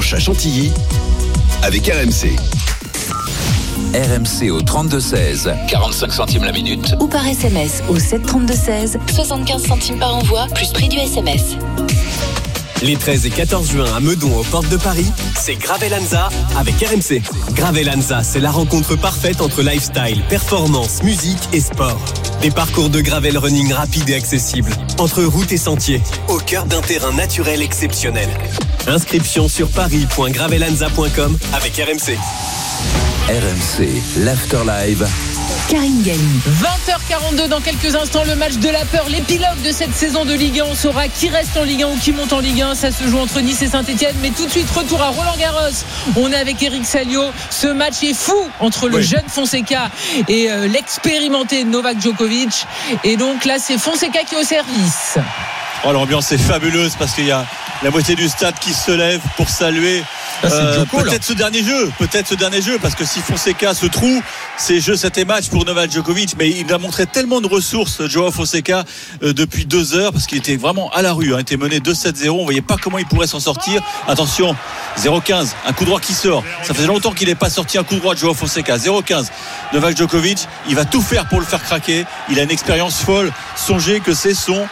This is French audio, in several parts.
dimanche à Chantilly avec RMC. RMC au 32-16, 45 centimes la minute. Ou par SMS au 732-16, 75 centimes par envoi, plus prix du SMS. Les 13 et 14 juin à Meudon, aux portes de Paris, c'est Gravelanza avec RMC. Gravelanza, c'est la rencontre parfaite entre lifestyle, performance, musique et sport. Des parcours de gravel running rapides et accessibles, entre routes et sentiers, au cœur d'un terrain naturel exceptionnel. Inscription sur paris.gravelanza.com avec RMC. RMC, l'Afterlive. Karine Galli. 20h42 dans quelques instants, le match de la peur, l'épilogue de cette saison de Ligue 1. On saura qui reste en Ligue 1 ou qui monte en Ligue 1. Ça se joue entre Nice et Saint-Etienne. Mais tout de suite, retour à Roland-Garros. On est avec Eric Salio. Ce match est fou entre le jeune Fonseca et l'expérimenté Novak Djokovic. Et donc là, c'est Fonseca qui est au service. Oh, l'ambiance est fabuleuse parce qu'il y a la moitié du stade qui se lève pour saluer peut-être ce dernier jeu, parce que si Fonseca se trouve, c'est jeu, c'était match pour Novak Djokovic, mais il a montré tellement de ressources, Joao Fonseca, depuis 2 heures, parce qu'il était vraiment à la rue, il était mené 2-7-0, on voyait pas comment il pourrait s'en sortir. Attention, 0-15, un coup droit qui sort, ça faisait longtemps qu'il n'est pas sorti un coup droit de Joao Fonseca. 0-15, Novak Djokovic, il va tout faire pour le faire craquer, il a une expérience folle. Songez que c'est son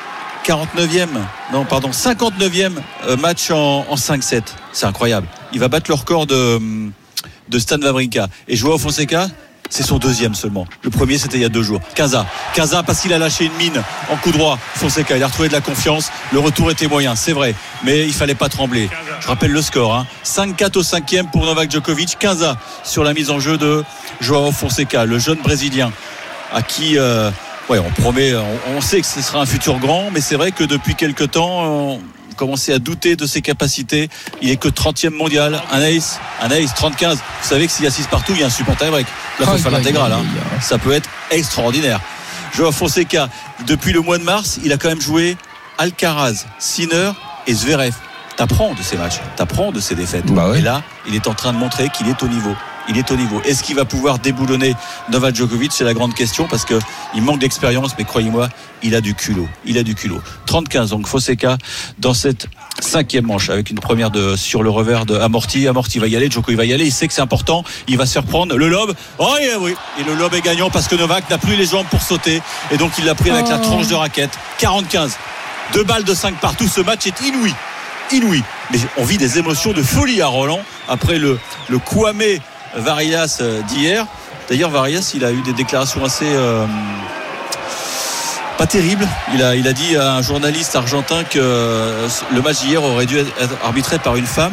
59e match en 5-7. C'est incroyable. Il va battre le record de Stan Wawrinka. Et Joao Fonseca, c'est son 2e seulement. Le premier, c'était il y a 2 jours. Kaza, parce qu'il a lâché une mine en coup droit. Fonseca, il a retrouvé de la confiance. Le retour était moyen, c'est vrai. Mais il fallait pas trembler. Je rappelle le score. 5-4 au 5e pour Novak Djokovic. Kaza sur la mise en jeu de Joao Fonseca, le jeune Brésilien, à qui... on sait que ce sera un futur grand, mais c'est vrai que depuis quelques temps, on commençait à douter de ses capacités. Il est que 30e mondial, un ace 30-15. Vous savez que s'il y a 6 partout, il y a un super tie-break. Là, il faut faire l'intégrale. Ça peut être extraordinaire. Joao Fonseca, depuis le mois de mars, il a quand même joué Alcaraz, Sinner et Zverev. T'apprends de ces matchs, t'apprends de ces défaites. Et là, il est en train de montrer qu'il est au niveau. Est-ce qu'il va pouvoir déboulonner Novak Djokovic? C'est la grande question, parce qu'il manque d'expérience, mais croyez-moi, il a du culot. 30-15, donc Fonseca dans cette 5e manche, avec une première sur le revers de Amorti va y aller, Djoko il va y aller, il sait que c'est important, il va se faire prendre le lob. Oui, et le lob est gagnant parce que Novak n'a plus les jambes pour sauter, et donc il l'a pris avec la tranche de raquette. 40-15, 2 balles de 5 partout. Ce match est inouï. Mais on vit des émotions de folie à Roland après le Kwame Varillas d'hier. D'ailleurs, Varillas, il a eu des déclarations assez pas terribles. Il a dit à un journaliste argentin que le match d'hier aurait dû être arbitré par une femme.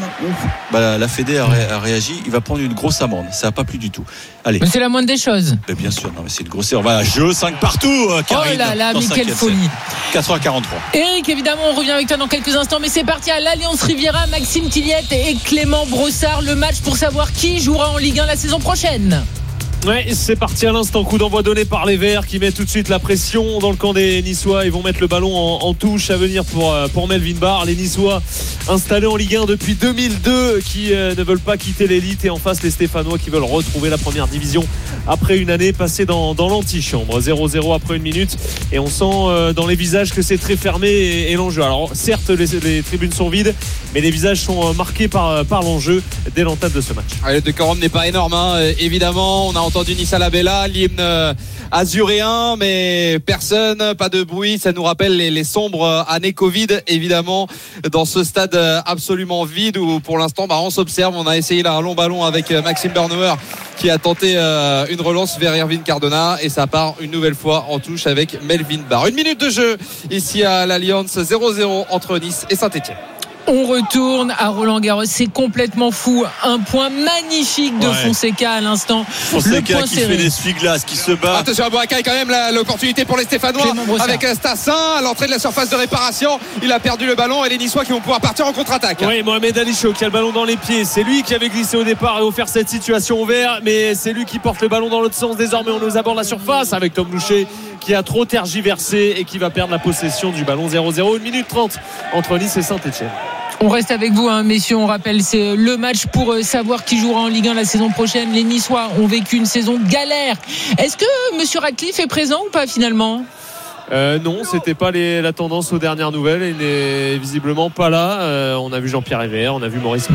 La Fédé a réagi. Il va prendre une grosse amende. Ça n'a pas plu du tout. Allez. Mais c'est la moindre des choses. Mais bien sûr, c'est une grosse erreur. Jeu 5 partout. Karine, oh là là, mais quelle folie. 4h43. Eric, évidemment, on revient avec toi dans quelques instants, mais c'est parti à l'Alliance Riviera. Maxime Tilliette et Clément Brossard, le match pour savoir qui jouera en Ligue 1 la saison prochaine. Ouais, c'est parti à l'instant, coup d'envoi donné par les Verts qui mettent tout de suite la pression dans le camp des Niçois. Ils vont mettre le ballon en touche à venir pour Melvin Barr. Les Niçois installés en Ligue 1 depuis 2002 qui ne veulent pas quitter l'élite, et en face les Stéphanois qui veulent retrouver la première division après une année passée dans l'antichambre. 0-0 après 1 minute, et on sent dans les visages que c'est très fermé et l'enjeu. Alors certes, les tribunes sont vides, mais les visages sont marqués par l'enjeu dès l'entame de ce match. Le décorum n'est pas énorme, évidemment. On a entendu Nice à la Bella, l'hymne azuréen, mais personne, pas de bruit. Ça nous rappelle les sombres années Covid, évidemment, dans ce stade absolument vide où pour l'instant on s'observe. On a essayé là un long ballon avec Maxime Bernauer qui a tenté une relance vers Erwin Cardona, et ça part une nouvelle fois en touche avec Melvin Barr. 1 minute de jeu ici à l'Alliance, 0-0 entre Nice et Saint-Etienne. On retourne à Roland-Garros, c'est complètement fou. Un point magnifique de Fonseca à l'instant. Fonseca qui fait l'essuie-glace, qui se bat. Attention à Boakai, quand même l'opportunité pour les Stéphanois avec Stassin à l'entrée de la surface de réparation. Il a perdu le ballon, et les Niçois qui vont pouvoir partir en contre-attaque. Oui, Mohamed Ali Chaud qui a le ballon dans les pieds. C'est lui qui avait glissé au départ et offert cette situation au vert, mais c'est lui qui porte le ballon dans l'autre sens. Désormais, on nous aborde la surface avec Tom Louchet qui a trop tergiversé et qui va perdre la possession du ballon. 0-0, 1 minute 30 entre Nice et Saint-Etienne. On reste avec vous, messieurs. On rappelle, c'est le match pour savoir qui jouera en Ligue 1 la saison prochaine. Les Niçois ont vécu une saison galère. Est-ce que Monsieur Radcliffe est présent ou pas finalement ? Non, c'était pas la tendance aux dernières nouvelles. Il n'est visiblement pas là. On a vu Jean-Pierre Hébert, on a vu Maurice